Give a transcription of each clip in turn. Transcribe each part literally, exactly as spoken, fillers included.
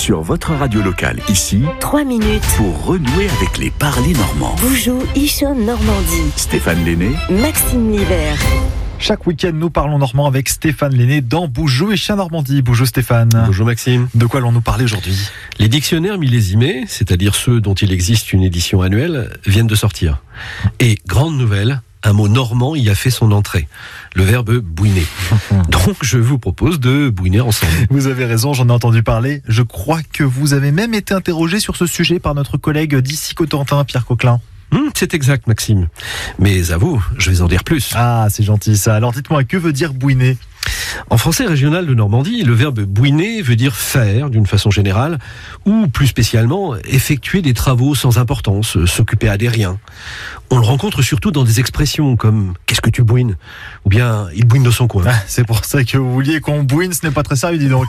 Sur votre radio locale, ici, trois minutes pour renouer avec les parlers normands. Boujou, Ichon, Normandie. Stéphane Lenné, Maxime Libert. Chaque week-end, nous parlons normand avec Stéphane Lenné dans Boujou et Chien Normandie. Bonjour Stéphane. Bonjour Maxime. De quoi allons-nous parler aujourd'hui ? Les dictionnaires millésimés, c'est-à-dire ceux dont il existe une édition annuelle, viennent de sortir. Et grande nouvelle, un mot normand y a fait son entrée. Le verbe bouiner. Donc je vous propose de bouiner ensemble. Vous avez raison, j'en ai entendu parler. Je crois que vous avez même été interrogé sur ce sujet par notre collègue d'ici Cotentin, Pierre Coquelin. Hum, c'est exact Maxime. Mais à vous, je vais en dire plus. Ah, c'est gentil ça. Alors dites-moi, que veut dire bouiner ? En français régional de Normandie, le verbe bouiner veut dire faire d'une façon générale, ou plus spécialement, effectuer des travaux sans importance, s'occuper à des riens. On le rencontre surtout dans des expressions comme « qu'est-ce que tu bouines ?» ou bien « il bouine dans son coin ». Ah, c'est pour ça que vous vouliez qu'on bouine, ce n'est pas très sérieux, dis donc.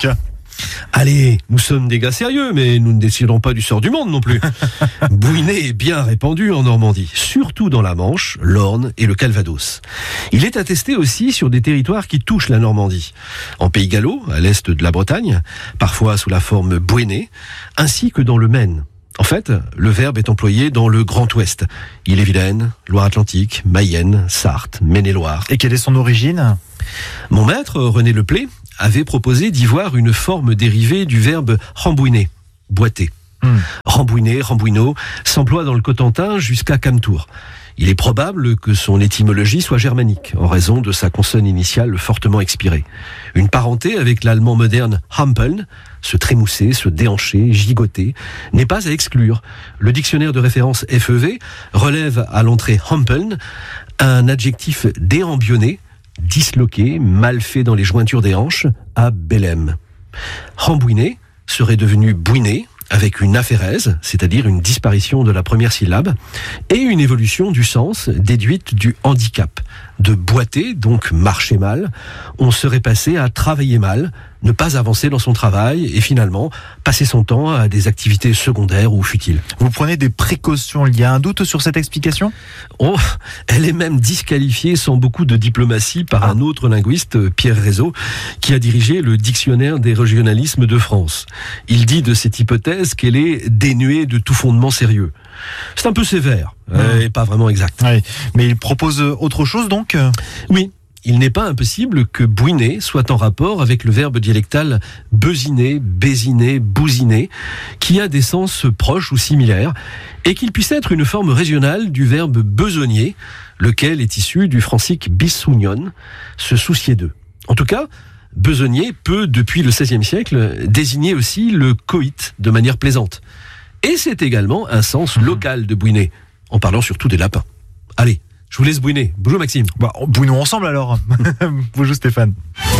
Allez, nous sommes des gars sérieux, mais nous ne déciderons pas du sort du monde non plus. Bouiner est bien répandu en Normandie, surtout dans la Manche, l'Orne et le Calvados. Il est attesté aussi sur des territoires qui touchent la Normandie. En Pays Gallo, à l'est de la Bretagne, parfois sous la forme bouiner, ainsi que dans le Maine. En fait, le verbe est employé dans le Grand Ouest. Ille-et-Vilaine, Loire-Atlantique, Mayenne, Sarthe, Maine-et-Loire. Et quelle est son origine ? Mon maître, René Leplé, avait proposé d'y voir une forme dérivée du verbe rembouiner, boiter. Mmh. Rembouiner, rembouineau, s'emploie dans le Cotentin jusqu'à Camtour. Il est probable que son étymologie soit germanique, en raison de sa consonne initiale fortement expirée. Une parenté avec l'allemand moderne hampeln, se trémousser, se déhancher, gigoter, n'est pas à exclure. Le dictionnaire de référence F E V relève à l'entrée hampeln un adjectif déambionné, disloqué, mal fait dans les jointures des hanches, à bellem. Rembouiner serait devenu bouiner, avec une aphérèse, c'est-à-dire une disparition de la première syllabe, et une évolution du sens déduite du handicap. De boiter, donc marcher mal, on serait passé à travailler mal, ne pas avancer dans son travail et finalement passer son temps à des activités secondaires ou futiles. Vous prenez des précautions, il y a un doute sur cette explication ? Oh, elle est même disqualifiée sans beaucoup de diplomatie par ah. un autre linguiste, Pierre Rézeau, qui a dirigé le dictionnaire des régionalismes de France. Il dit de cette hypothèse qu'elle est dénuée de tout fondement sérieux. C'est un peu sévère, mmh. euh, et pas vraiment exact. Oui, mais il propose autre chose donc ? Oui. Il n'est pas impossible que bouiner soit en rapport avec le verbe dialectal besiner, baisiner, bousiner, qui a des sens proches ou similaires, et qu'il puisse être une forme régionale du verbe besogner, lequel est issu du francique bissougnon, se soucier d'eux. En tout cas, besogner peut, depuis le seizième siècle, désigner aussi le coït de manière plaisante. Et c'est également un sens local de bouiner, en parlant surtout des lapins. Allez, je vous laisse bouiner. Bonjour Maxime. Bah, bouinons ensemble alors. Bonjour Stéphane.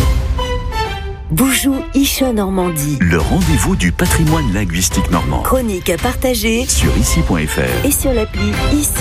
Boujou, Ichon, Normandie. Le rendez-vous du patrimoine linguistique normand. Chronique à partager sur ici point f r et sur l'appli ici.